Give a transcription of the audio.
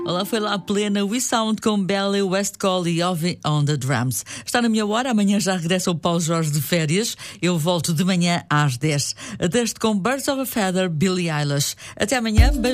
Olá, foi lá a plena We Sound com Belly, West Call e Ovi on the Drums. Está na minha hora, amanhã já regressa o Paulo Jorge de férias. Eu volto de manhã às 10. Deste com Birds of a Feather, Billie Eilish. Até amanhã.